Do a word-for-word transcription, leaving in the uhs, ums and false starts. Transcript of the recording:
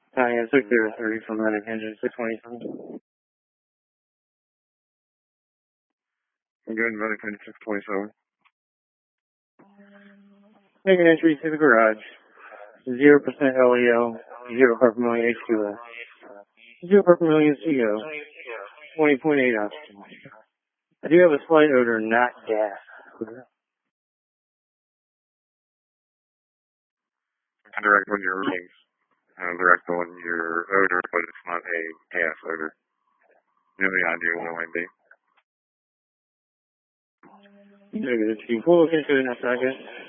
Hi, it's six zero three from Atlantic Engine six twenty-seven. I'm good, Atlantic Engine six twenty-seven. Making entry to the garage. Zero percent L E O, zero part per million H two O, zero part per million C O, twenty point eight oxygen. I do have a slight odor, not gas. Direct on your readings. Uh, direct on your odor, but it's not a gas odor. You have any idea what it might be? Negative. You can pull into it in a second.